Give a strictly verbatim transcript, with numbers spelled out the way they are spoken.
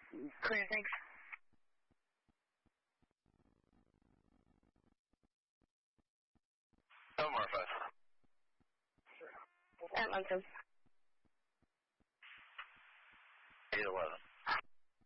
Clear, thanks. Seven more five. At Munson. Eight eleven.